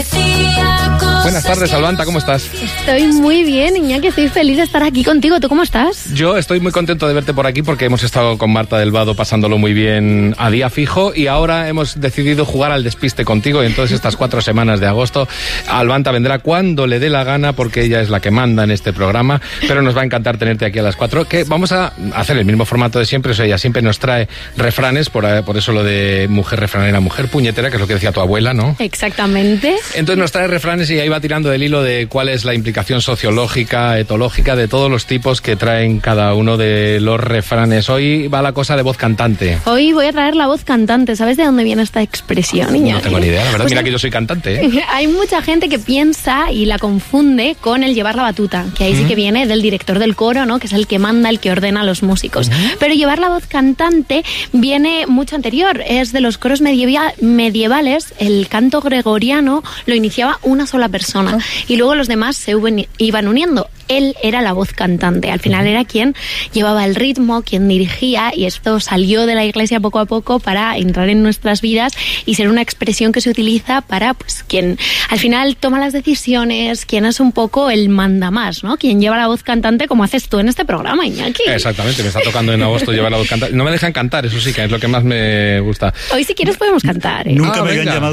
Buenas tardes, Albanta, ¿cómo estás? Estoy muy bien, Iñaki, estoy feliz de estar aquí contigo. ¿Tú cómo estás? Yo estoy muy contento de verte por aquí porque hemos estado con Marta del Vado pasándolo muy bien a día fijo y ahora hemos decidido jugar al despiste contigo y entonces estas 4 semanas de agosto Albanta vendrá cuando le dé la gana porque ella es la que manda en este programa, pero nos va a encantar tenerte aquí a las 4, que vamos a hacer el mismo formato de siempre, o sea, ella siempre nos trae refranes, por eso lo de mujer refranera, mujer puñetera, que es lo que decía tu abuela, ¿no? Exactamente. Entonces nos trae refranes y ahí va tirando del hilo de cuál es la implicación sociológica, etológica de todos los tipos que traen cada uno de los refranes. Hoy va la cosa de voz cantante. Hoy voy a traer la voz cantante. ¿Sabes de dónde viene esta expresión, Iñaki? No tengo ni idea, la verdad. Pues mira que yo soy cantante, ¿eh? Hay mucha gente que piensa y la confunde con el llevar la batuta, que ahí sí que viene del director del coro, ¿no? Que es el que manda, el que ordena a los músicos. Pero llevar la voz cantante viene mucho anterior. Es de los coros medievales. El canto gregoriano lo iniciaba una sola persona. Y luego los demás se iban uniendo. Él era la voz cantante. Al final era quien llevaba el ritmo, quien dirigía, y esto salió de la iglesia poco a poco para entrar en nuestras vidas y ser una expresión que se utiliza para, pues, quien al final toma las decisiones, quien es un poco el mandamás, ¿no? Quien lleva la voz cantante, como haces tú en este programa, Iñaki. Exactamente, me está tocando en agosto llevar la voz cantante. No me dejan cantar, eso sí, que es lo que más me gusta. Hoy, si quieres, podemos cantar, ¿eh? Nunca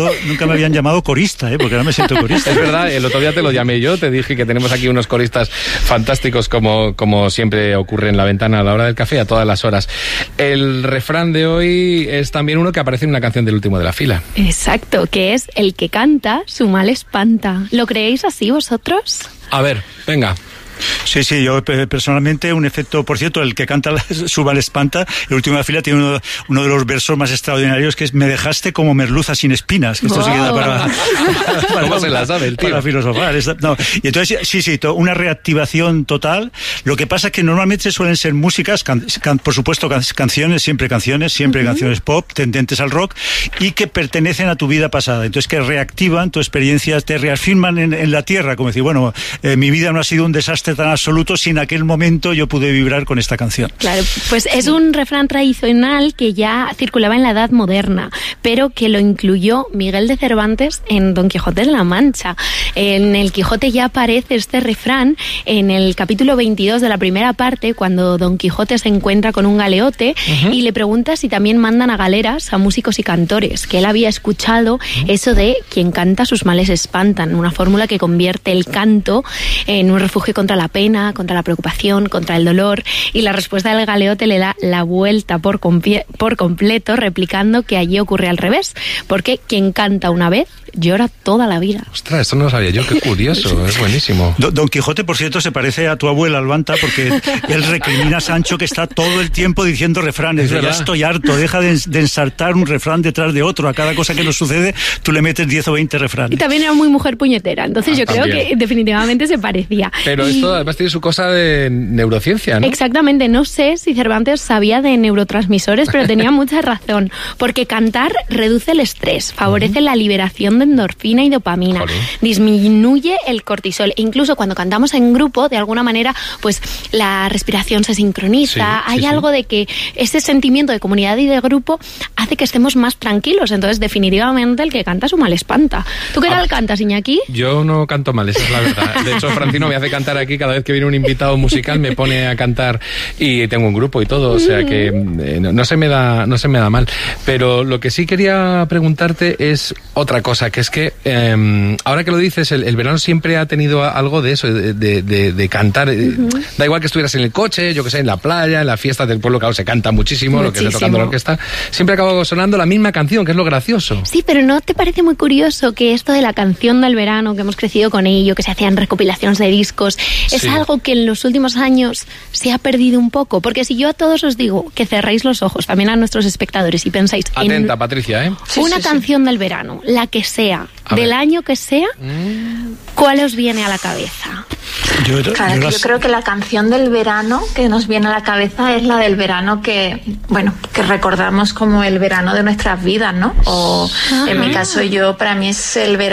me habían llamado corista, porque ahora me siento corista. Es verdad, el otro día te lo llamé yo, te dije que tenemos aquí unos coristas fantásticos como siempre ocurre en La Ventana a la hora del café, a todas las horas. El refrán de hoy es también uno que aparece en una canción del último de la fila. Exacto, que es el que canta, su mal espanta. ¿Lo creéis así vosotros? A ver, venga. Sí, yo personalmente, un efecto, por cierto, el que canta su mal espanta, el último de la fila tiene uno de los versos más extraordinarios, que es: me dejaste como merluza sin espinas, que esto se queda para ¿Cómo se la sabe el tío? Para filosofar. No. Y entonces, sí, una reactivación total. Lo que pasa es que normalmente suelen ser músicas, por supuesto, canciones, siempre canciones pop, tendentes al rock, y que pertenecen a tu vida pasada. Entonces, que reactivan tu experiencia, te reafirman en la tierra, como decir, bueno, mi vida no ha sido un desastre tan absoluto, si en aquel momento yo pude vibrar con esta canción. Claro, pues es un refrán tradicional que ya circulaba en la Edad Moderna, pero que lo incluyó Miguel de Cervantes en Don Quijote de la Mancha. En el Quijote ya aparece este refrán en el capítulo 22 de la primera parte, cuando Don Quijote se encuentra con un galeote y le pregunta si también mandan a galeras a músicos y cantores, que él había escuchado eso de quien canta sus males espantan, una fórmula que convierte el canto en un refugio contra la pena, contra la preocupación, contra el dolor, y la respuesta del galeote le da la vuelta por completo, replicando que allí ocurre al revés, porque quien canta una vez llora toda la vida. Ostras, esto no lo sabía yo, qué curioso, es buenísimo. Don Quijote, por cierto, se parece a tu abuela, Albanta, porque él recrimina a Sancho que está todo el tiempo diciendo refranes. Ya estoy harto, deja de ensartar un refrán detrás de otro. A cada cosa que nos sucede, tú le metes 10 o 20 refranes. Y también era muy mujer puñetera, entonces yo creo que definitivamente se parecía. Pero esto además tiene su cosa de neurociencia, ¿no? Exactamente, no sé si Cervantes sabía de neurotransmisores, pero tenía mucha razón, porque cantar reduce el estrés, favorece la liberación de endorfina y dopamina, disminuye el cortisol, e incluso cuando cantamos en grupo, de alguna manera, pues la respiración se sincroniza, hay algo de que ese sentimiento de comunidad y de grupo hace que estemos más tranquilos, entonces definitivamente el que canta su mal espanta. ¿Tú qué tal cantas, Iñaki? Yo no canto mal, esa es la verdad. De hecho, Francino me hace cantar aquí cada vez que viene un invitado musical, me pone a cantar y tengo un grupo y todo, o sea que no se me da mal. Pero lo que sí quería preguntarte es otra cosa, que es que ahora que lo dices, el verano siempre ha tenido algo de eso, de cantar. Da igual que estuvieras en el coche, yo que sé, en la playa, en las fiestas del pueblo, claro, se canta muchísimo, lo que esté tocando la orquesta. Siempre acaba sonando la misma canción, que es lo gracioso. Sí, pero ¿no te parece muy curioso que esto de la canción del verano, que hemos crecido con ello, que se hacían recopilaciones de discos, es algo que en los últimos años se ha perdido un poco? Porque si yo a todos os digo que cerréis los ojos, también a nuestros espectadores, y pensáis Atenta, Patricia, ¿eh? Una canción del verano, la que sea, del año que sea, ¿cuál os viene a la cabeza? Yo creo que la canción del verano que nos viene a la cabeza es la del verano que recordamos como el verano de nuestras vidas, ¿no? O en mi caso, para mí es el verano